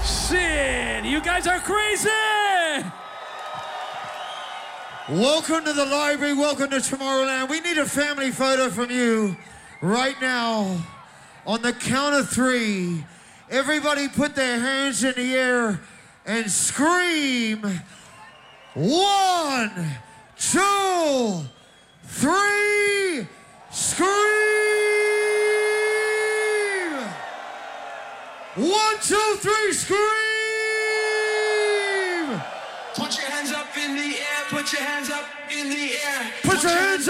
Shit, you guys are crazy! Welcome to the library, welcome to Tomorrowland. We need a family photo from you right now. On the count of 3, everybody put their hands in the air and scream. 1, 2, 3, scream! 1, 2, 3, scream! Put your hands up in the air, put your hands up in the air. Put your hands up.